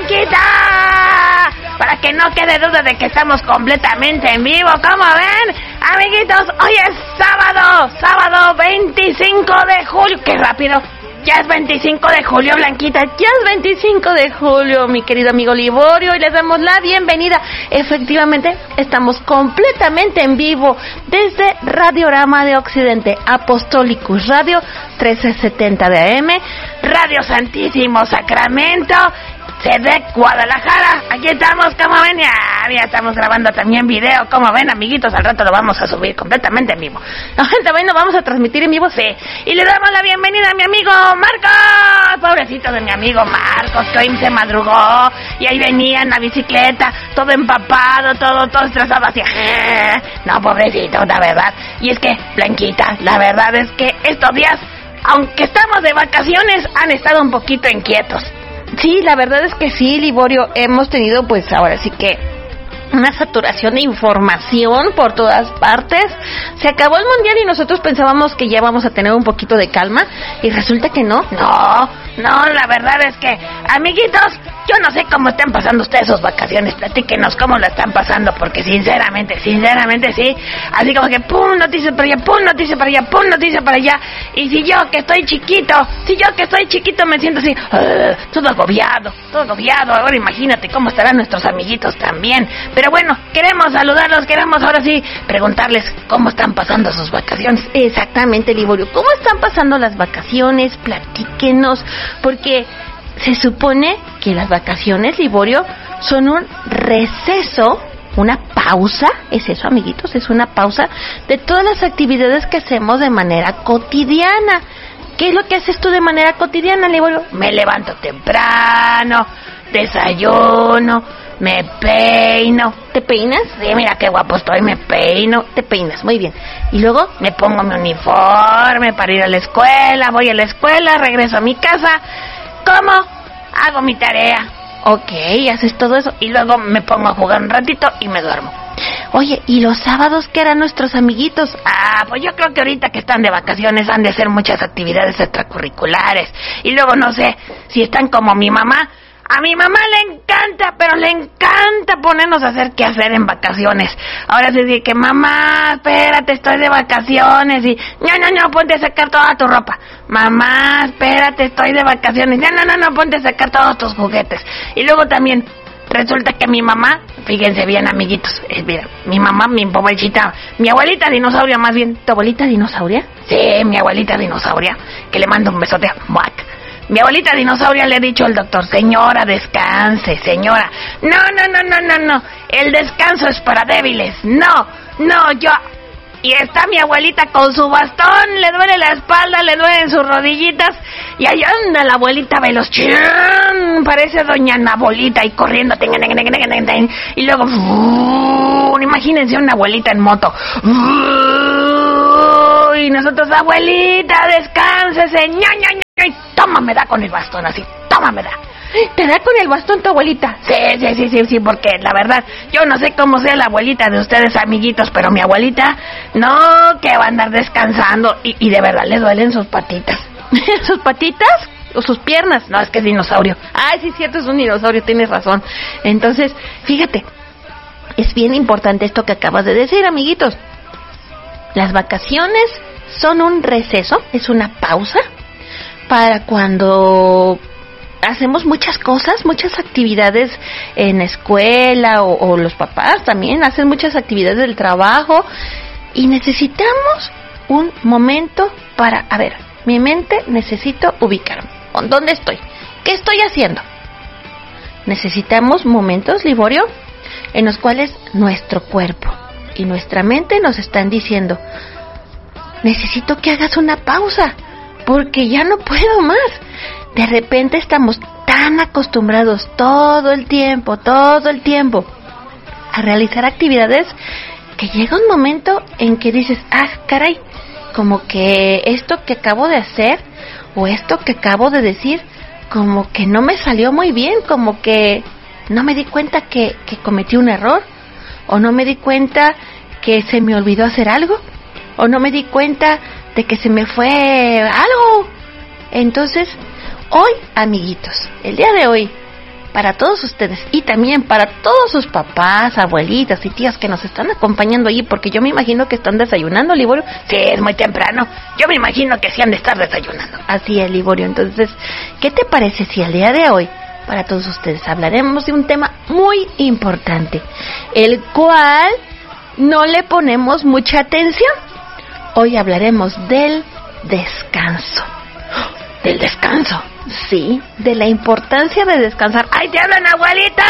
Blanquita! Para que no quede duda de que estamos completamente en vivo, ¿cómo ven? Amiguitos, hoy es sábado 25 de julio. ¡Qué rápido! Ya es 25 de julio, Blanquita. Ya es 25 de julio, mi querido amigo Liborio, y les damos la bienvenida. Efectivamente, estamos completamente en vivo desde Radiorama de Occidente, Apostolicus Radio 1370 de AM, Radio Santísimo Sacramento, sede Guadalajara. Aquí estamos, como ven, ya estamos grabando también video, como ven, amiguitos, al rato lo vamos a subir completamente en vivo. También lo vamos a transmitir en vivo, sí. Y le damos la bienvenida a mi amigo Marcos, pobrecito de mi amigo Marcos, que hoy se madrugó y ahí venía en la bicicleta, todo empapado, todo estresado, así. No, pobrecito, la verdad. Y es que, Blanquita, la verdad es que estos días, aunque estamos de vacaciones, han estado un poquito inquietos. Sí, la verdad es que sí, Liborio, hemos tenido pues ahora sí que una saturación de información por todas partes. Se acabó el mundial y nosotros pensábamos que ya vamos a tener un poquito de calma y resulta que no. No, la verdad es que, amiguitos, yo no sé cómo están pasando ustedes sus vacaciones. Platíquenos cómo la están pasando, porque sinceramente sí, así como que pum, noticia para allá, pum, noticia para allá, pum, noticia para allá. Y si yo que estoy chiquito me siento así, todo agobiado. Ahora imagínate cómo estarán nuestros amiguitos también. Pero bueno, queremos saludarlos, queremos ahora sí preguntarles cómo están pasando sus vacaciones. Exactamente, Liborio, ¿cómo están pasando las vacaciones? Platíquenos, porque se supone que las vacaciones, Liborio, son un receso, una pausa, es eso, amiguitos, es una pausa de todas las actividades que hacemos de manera cotidiana. ¿Qué es lo que haces tú de manera cotidiana, Liborio? Me levanto temprano, desayuno, me peino. ¿Te peinas? Sí, mira qué guapo estoy, me peino. Te peinas, muy bien. Y luego me pongo mi uniforme para ir a la escuela, voy a la escuela, regreso a mi casa, como, hago mi tarea. Ok, haces todo eso. Y luego me pongo a jugar un ratito y me duermo. Oye, ¿y los sábados qué harán nuestros amiguitos? Pues yo creo que ahorita que están de vacaciones han de hacer muchas actividades extracurriculares. Y luego no sé si están como mi mamá. A mi mamá le encanta, pero le encanta ponernos a hacer qué hacer en vacaciones. Ahora sí dice que mamá, espérate, estoy de vacaciones. Y no, ponte a sacar toda tu ropa. Mamá, espérate, estoy de vacaciones. No, ponte a sacar todos tus juguetes. Y luego también resulta que mi mamá, fíjense bien, amiguitos, mira, mi mamá, mi pobrecita, mi abuelita dinosauria más bien. ¿Tu abuelita dinosauria? Sí, mi abuelita dinosauria, que le mando un besote. Mi abuelita dinosauria le ha dicho al doctor, señora, descanse, señora. No, el descanso es para débiles. No, yo... Y está mi abuelita con su bastón, le duele la espalda, le duelen sus rodillitas, y ahí anda la abuelita veloz, parece doña Nabolita, y corriendo, y luego, imagínense una abuelita en moto, y nosotros, abuelita, descánsese, y toma, me da con el bastón así, toma, me da. ¿Te da con el bastón tu abuelita? Sí, porque la verdad, yo no sé cómo sea la abuelita de ustedes, amiguitos, pero mi abuelita, no, que va a andar descansando, y de verdad le duelen sus patitas. ¿Sus patitas? ¿O sus piernas? No, es que es dinosaurio. Ay, sí, cierto, es un dinosaurio, tienes razón. Entonces, fíjate, es bien importante esto que acabas de decir, amiguitos. Las vacaciones son un receso, es una pausa, para cuando hacemos muchas cosas, muchas actividades en la escuela o los papás también hacen muchas actividades del trabajo y necesitamos un momento para, a ver, mi mente necesito ubicarme. ¿Dónde estoy? ¿Qué estoy haciendo? Necesitamos momentos, Liborio, en los cuales nuestro cuerpo y nuestra mente nos están diciendo, necesito que hagas una pausa, porque ya no puedo más. De repente estamos tan acostumbrados todo el tiempo a realizar actividades que llega un momento en que dices, caray, como que esto que acabo de hacer o esto que acabo de decir, como que no me salió muy bien, como que no me di cuenta que cometí un error, o no me di cuenta que se me olvidó hacer algo, o no me di cuenta de que se me fue algo. Entonces, hoy, amiguitos, el día de hoy, para todos ustedes y también para todos sus papás, abuelitas y tías que nos están acompañando allí, porque yo me imagino que están desayunando, Liborio. Sí, es muy temprano. Yo me imagino que sí han de estar desayunando. Así es, Liborio. Entonces, ¿qué te parece si al día de hoy, para todos ustedes, hablaremos de un tema muy importante, el cual no le ponemos mucha atención? Hoy hablaremos del descanso. ¿Del descanso? Sí, de la importancia de descansar. ¡Ay, te hablan, abuelita!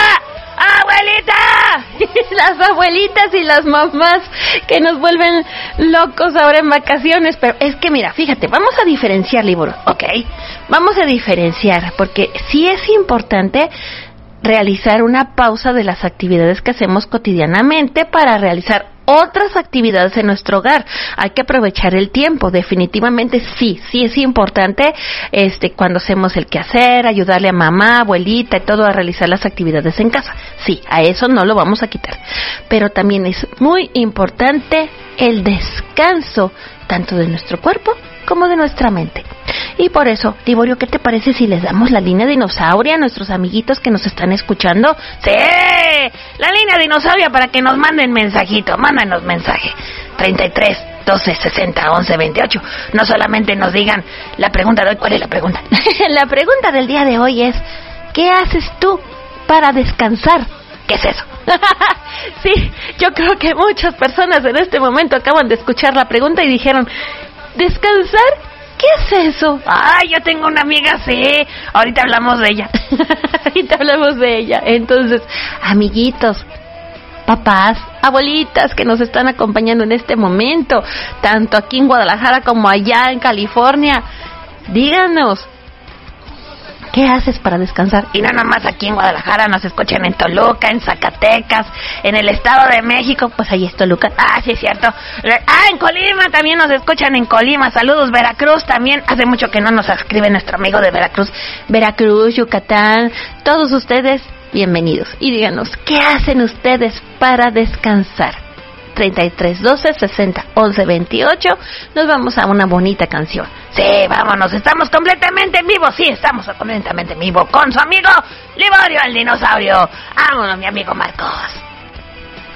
¡Abuelita! Las abuelitas y las mamás que nos vuelven locos ahora en vacaciones. Pero es que mira, fíjate, vamos a diferenciar, Liboro. Ok. Vamos a diferenciar, porque sí es importante realizar una pausa de las actividades que hacemos cotidianamente para realizar otras actividades en nuestro hogar. Hay que aprovechar el tiempo, definitivamente sí es importante cuando hacemos el quehacer, ayudarle a mamá, abuelita y todo a realizar las actividades en casa. Sí, a eso no lo vamos a quitar. Pero también es muy importante el descanso, tanto de nuestro cuerpo como de nuestra mente. Y por eso, Liborio, ¿qué te parece si les damos la línea dinosauria a nuestros amiguitos que nos están escuchando? ¡Sí! La línea dinosauria para que nos manden mensajito. Mándanos mensaje. 33 12 60 11 28. No solamente nos digan la pregunta de hoy. ¿Cuál es la pregunta? La pregunta del día de hoy es, ¿qué haces tú para descansar? ¿Qué es eso? Sí, yo creo que muchas personas en este momento acaban de escuchar la pregunta y dijeron, ¿descansar? ¿Qué es eso? Ay, yo tengo una amiga, sí. Ahorita hablamos de ella. Ahorita hablamos de ella. Entonces, amiguitos, papás, abuelitas que nos están acompañando en este momento, tanto aquí en Guadalajara como allá en California, díganos, ¿qué haces para descansar? Y no nomás aquí en Guadalajara, nos escuchan en Toluca, en Zacatecas, en el Estado de México. Pues ahí es Toluca. Ah, sí, es cierto. En Colima también nos escuchan en Colima. Saludos, Veracruz también. Hace mucho que no nos escribe nuestro amigo de Veracruz. Veracruz, Yucatán, todos ustedes, bienvenidos. Y díganos, ¿qué hacen ustedes para descansar? 33 12 60 11 28. Nos vamos a una bonita canción. Sí, vámonos, estamos completamente en vivo. Sí, estamos completamente en vivo con su amigo Liborio el dinosaurio. Vámonos, mi amigo Marcos.